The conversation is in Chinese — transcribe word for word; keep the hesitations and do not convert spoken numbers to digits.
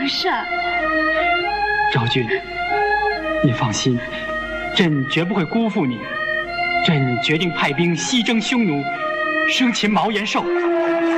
么事儿？ 昭君，你放心，朕绝不会辜负你。朕决定派兵西征匈奴，生擒毛延寿。